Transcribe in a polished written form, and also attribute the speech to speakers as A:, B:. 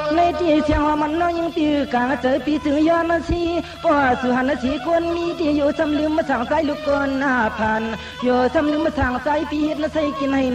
A: ในที่เชียงมันน้อยยังตีกางเจอปีถึงยอนาชีป้อสุหันชีคนมีที่อยู่สำลืมมาสั่งใจลูกคนหน้าพันอยู่สำลืมมาสั่งใจปีเฮ็ดและใส่กินให้